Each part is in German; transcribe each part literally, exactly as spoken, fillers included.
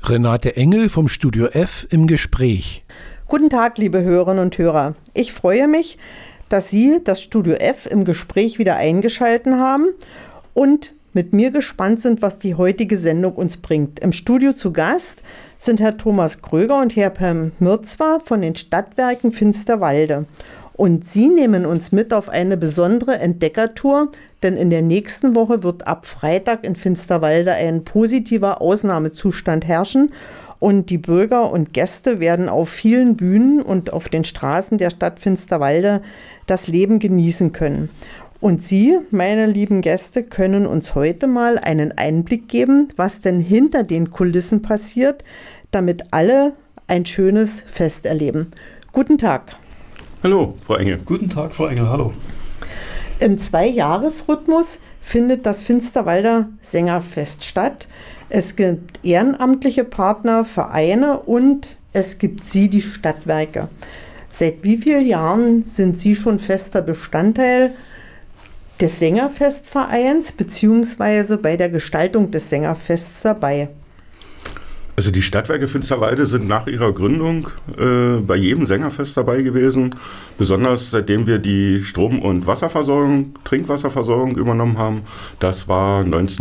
Renate Engel vom Studio F im Gespräch. Guten Tag, liebe Hörerinnen und Hörer. Ich freue mich, dass Sie das Studio F im Gespräch wieder eingeschaltet haben und mit mir gespannt sind, was die heutige Sendung uns bringt. Im Studio zu Gast sind Herr Thomas Kröger und Herr Per Mirzwa von den Stadtwerken Finsterwalde. Und Sie nehmen uns mit auf eine besondere Entdeckertour, denn in der nächsten Woche wird ab Freitag in Finsterwalde ein positiver Ausnahmezustand herrschen und die Bürger und Gäste werden auf vielen Bühnen und auf den Straßen der Stadt Finsterwalde das Leben genießen können. Und Sie, meine lieben Gäste, können uns heute mal einen Einblick geben, was denn hinter den Kulissen passiert, damit alle ein schönes Fest erleben. Guten Tag. Hallo, Frau Engel. Guten Tag, Frau Engel, hallo. Im Zweijahresrhythmus findet das Finsterwalder Sängerfest statt. Es gibt ehrenamtliche Partner, Vereine und es gibt Sie, die Stadtwerke. Seit wie vielen Jahren sind Sie schon fester Bestandteil des Sängerfestvereins beziehungsweise bei der Gestaltung des Sängerfests dabei? Also die Stadtwerke Finsterwalde sind nach ihrer Gründung äh, bei jedem Sängerfest dabei gewesen, besonders seitdem wir die Strom- und Wasserversorgung, Trinkwasserversorgung übernommen haben. Das war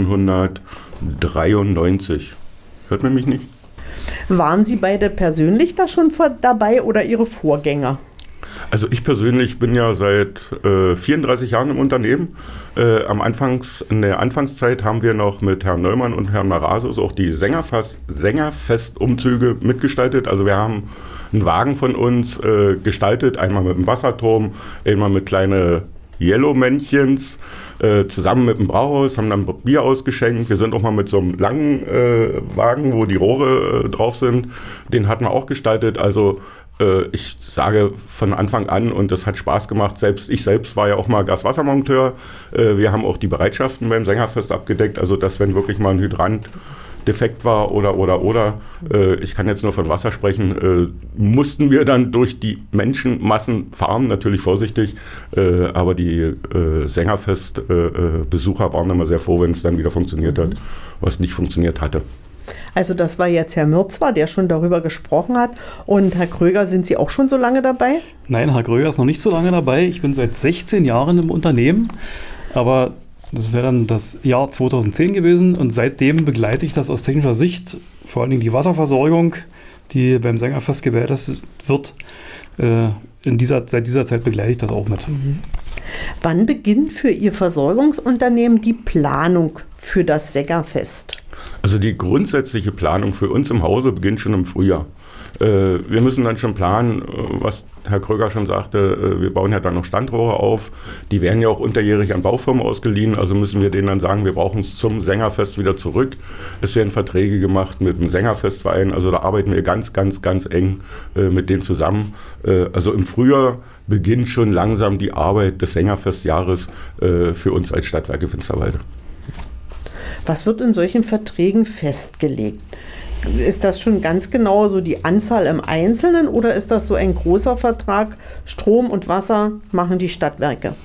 neunzehnhundertdreiundneunzig. Hört man mich nicht? Waren Sie beide persönlich da schon vor, dabei oder Ihre Vorgänger? Also ich persönlich bin ja seit äh, vierunddreißig Jahren im Unternehmen. Äh, am Anfangs, in der Anfangszeit haben wir noch mit Herrn Neumann und Herrn Marasus auch die Sängerfest, Sängerfestumzüge mitgestaltet. Also wir haben einen Wagen von uns äh, gestaltet, einmal mit dem Wasserturm, einmal mit kleinen Yellow-Männchens, äh, zusammen mit dem Brauhaus, haben dann Bier ausgeschenkt. Wir sind auch mal mit so einem langen äh, Wagen, wo die Rohre äh, drauf sind, den hatten wir auch gestaltet. Also äh, ich sage von Anfang an, und das hat Spaß gemacht, selbst ich selbst war ja auch mal Gaswassermonteur. Äh, wir haben auch die Bereitschaften beim Sängerfest abgedeckt, also dass wenn wirklich mal ein Hydrant defekt war oder, oder, oder, äh, ich kann jetzt nur von Wasser sprechen, äh, mussten wir dann durch die Menschenmassen fahren, natürlich vorsichtig, äh, aber die äh, Sängerfest-Besucher äh, waren immer sehr froh, wenn es dann wieder funktioniert hat, was nicht funktioniert hatte. Also das war jetzt Herr Mirzwa, der schon darüber gesprochen hat. Und Herr Kröger, sind Sie auch schon so lange dabei? Nein, Herr Kröger ist noch nicht so lange dabei. Ich bin seit sechzehn Jahren im Unternehmen, aber das wäre dann das Jahr zweitausendzehn gewesen und seitdem begleite ich das aus technischer Sicht, vor allen Dingen die Wasserversorgung, die beim Sängerfest gewährleistet wird. Äh, in dieser, seit dieser Zeit begleite ich das auch mit. Mhm. Wann beginnt für Ihr Versorgungsunternehmen die Planung für das Sängerfest? Also die grundsätzliche Planung für uns im Hause beginnt schon im Frühjahr. Äh, wir müssen dann schon planen, was Herr Kröger schon sagte, äh, wir bauen ja dann noch Standrohre auf. Die werden ja auch unterjährig an Baufirmen ausgeliehen, also müssen wir denen dann sagen, wir brauchen es zum Sängerfest wieder zurück. Es werden Verträge gemacht mit dem Sängerfestverein, also da arbeiten wir ganz, ganz, ganz eng äh, mit denen zusammen. Äh, also im Frühjahr beginnt schon langsam die Arbeit des Sängerfestjahres äh, für uns als Stadtwerke Finsterwalde. Was wird in solchen Verträgen festgelegt? Ist das schon ganz genau so die Anzahl im Einzelnen oder ist das so ein großer Vertrag? Strom und Wasser machen die Stadtwerke?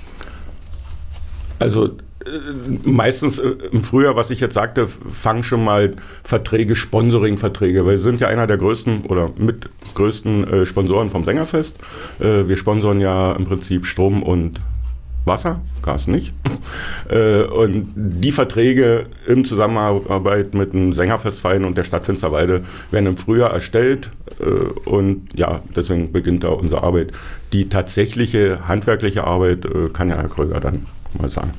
Also äh, meistens äh, im Frühjahr, was ich jetzt sagte, fangen schon mal Verträge, Sponsoring-Verträge, weil wir sind ja einer der größten oder mit größten äh, Sponsoren vom Sängerfest. Äh, wir sponsoren ja im Prinzip Strom und Wasser, Gas nicht. Und die Verträge in Zusammenarbeit mit dem Sängerfestverein und der Stadt Finsterwalde werden im Frühjahr erstellt. Und ja, deswegen beginnt da unsere Arbeit. Die tatsächliche handwerkliche Arbeit kann ja Herr Kröger dann mal sagen.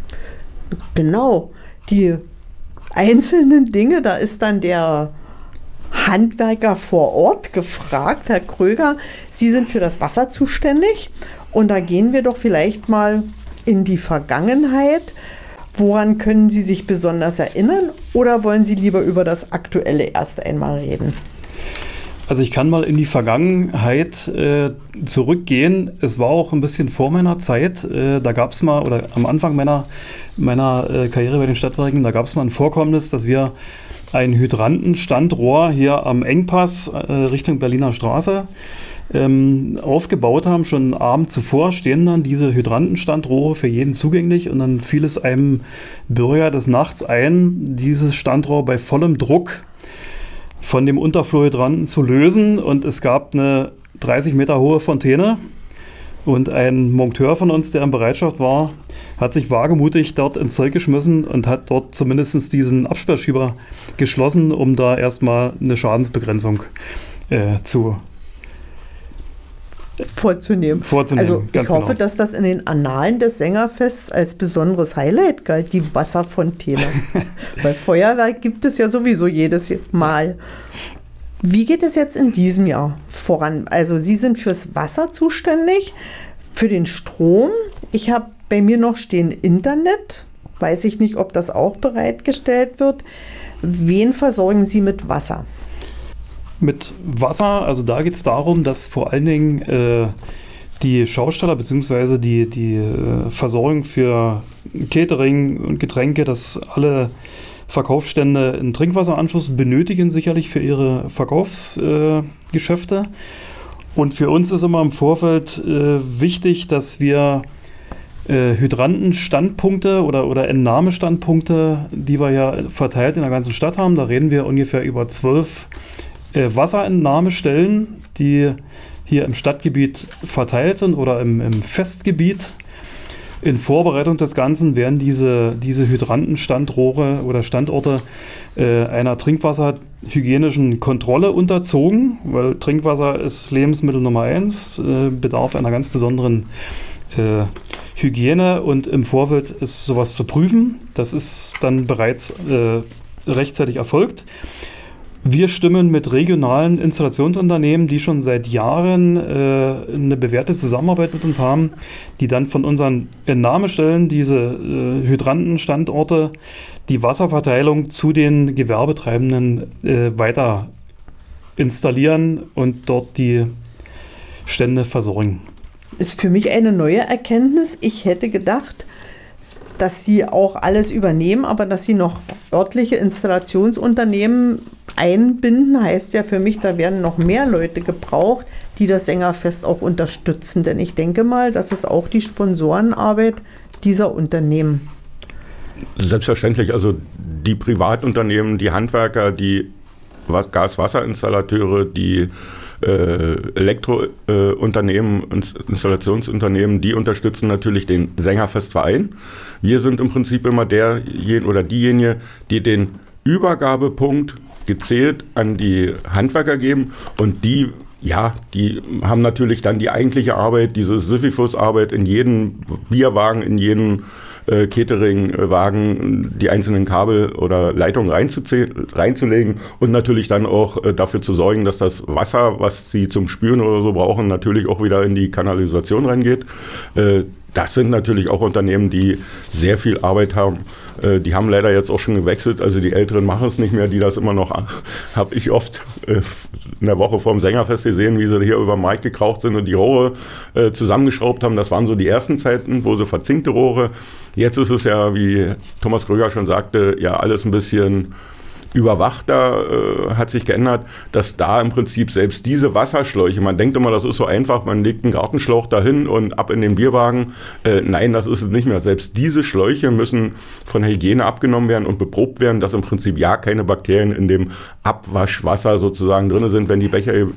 Genau. Die einzelnen Dinge, da ist dann der Handwerker vor Ort gefragt. Herr Kröger, Sie sind für das Wasser zuständig. Und da gehen wir doch vielleicht mal in die Vergangenheit. Woran können Sie sich besonders erinnern oder wollen Sie lieber über das Aktuelle erst einmal reden? Also ich kann mal in die Vergangenheit äh, zurückgehen. Es war auch ein bisschen vor meiner Zeit. Äh, da gab es mal, oder am Anfang meiner, meiner äh, Karriere bei den Stadtwerken, da gab es mal ein Vorkommnis, dass wir ein Hydrantenstandrohr hier am Engpass äh, Richtung Berliner Straße ähm, aufgebaut haben. Schon einen Abend zuvor stehen dann diese Hydrantenstandrohre für jeden zugänglich und dann fiel es einem Bürger des Nachts ein, dieses Standrohr bei vollem Druck von dem Unterfluohydranten zu lösen. Und es gab eine dreißig Meter hohe Fontäne. Und ein Monteur von uns, der in Bereitschaft war, hat sich wagemutig dort ins Zeug geschmissen und hat dort zumindest diesen Absperrschieber geschlossen, um da erstmal eine Schadensbegrenzung äh, zu vorzunehmen. vorzunehmen. Also ich ganz hoffe, genau. dass das in den Annalen des Sängerfests als besonderes Highlight galt, die Wasserfontäne. Weil Feuerwerk gibt es ja sowieso jedes Mal. Wie geht es jetzt in diesem Jahr voran? Also Sie sind fürs Wasser zuständig, für den Strom. Ich habe bei mir noch stehen Internet. Weiß ich nicht, ob das auch bereitgestellt wird. Wen versorgen Sie mit Wasser? Mit Wasser, also da geht es darum, dass vor allen Dingen äh, die Schausteller bzw. die, die äh, Versorgung für Catering und Getränke, dass alle Verkaufsstände einen Trinkwasseranschluss benötigen, sicherlich für ihre Verkaufsgeschäfte. Äh, und für uns ist immer im Vorfeld äh, wichtig, dass wir äh, Hydrantenstandpunkte oder, oder Entnahmestandpunkte, die wir ja verteilt in der ganzen Stadt haben, da reden wir ungefähr über zwölf äh, Wasserentnahmestellen, die hier im Stadtgebiet verteilt sind oder im, im Festgebiet. In Vorbereitung des Ganzen werden diese, diese Hydrantenstandrohre oder Standorte äh, einer trinkwasserhygienischen Kontrolle unterzogen, weil Trinkwasser ist Lebensmittel Nummer eins, äh, bedarf einer ganz besonderen äh, Hygiene und im Vorfeld ist sowas zu prüfen. Das ist dann bereits äh, rechtzeitig erfolgt. Wir stimmen mit regionalen Installationsunternehmen, die schon seit Jahren äh, eine bewährte Zusammenarbeit mit uns haben, die dann von unseren Entnahmestellen diese äh, Hydrantenstandorte, die Wasserverteilung zu den Gewerbetreibenden äh, weiter installieren und dort die Stände versorgen. Ist für mich eine neue Erkenntnis. Ich hätte gedacht, dass Sie auch alles übernehmen, aber dass Sie noch örtliche Installationsunternehmen einbinden, heißt ja für mich, da werden noch mehr Leute gebraucht, die das Sängerfest auch unterstützen. Denn ich denke mal, das ist auch die Sponsorenarbeit dieser Unternehmen. Selbstverständlich, also die Privatunternehmen, die Handwerker, die Gas-Wasser-Installateure, die äh, Elektrounternehmen, äh, Installationsunternehmen, die unterstützen natürlich den Sängerfestverein. Wir sind im Prinzip immer derjenige oder diejenige, die den Übergabepunkt gezählt an die Handwerker geben und die, ja, die haben natürlich dann die eigentliche Arbeit, diese Sisyphus-Arbeit in jeden Bierwagen, in jeden äh, Cateringwagen, die einzelnen Kabel oder Leitungen reinzulegen und natürlich dann auch äh, dafür zu sorgen, dass das Wasser, was sie zum Spülen oder so brauchen, natürlich auch wieder in die Kanalisation reingeht. Äh, Das sind natürlich auch Unternehmen, die sehr viel Arbeit haben. Die haben leider jetzt auch schon gewechselt. Also die Älteren machen es nicht mehr, die das immer noch, habe ich oft in der Woche vor dem Sängerfest gesehen, wie sie hier über den Markt gekraucht sind und die Rohre zusammengeschraubt haben. Das waren so die ersten Zeiten, wo sie verzinkte Rohre. Jetzt ist es ja, wie Thomas Kröger schon sagte, ja alles ein bisschen überwachter, äh, hat sich geändert, dass da im Prinzip selbst diese Wasserschläuche, man denkt immer, das ist so einfach, man legt einen Gartenschlauch dahin und ab in den Bierwagen. Äh, nein, das ist es nicht mehr. Selbst diese Schläuche müssen von der Hygiene abgenommen werden und beprobt werden, dass im Prinzip ja keine Bakterien in dem Abwaschwasser sozusagen drin sind, wenn die Becher äh,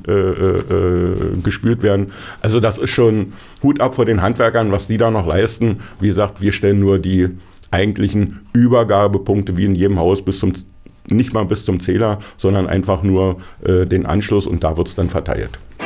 äh, gespült werden. Also das ist schon Hut ab vor den Handwerkern, was die da noch leisten. Wie gesagt, wir stellen nur die eigentlichen Übergabepunkte wie in jedem Haus bis zum nicht mal bis zum Zähler, sondern einfach nur äh, den Anschluss und da wird es dann verteilt.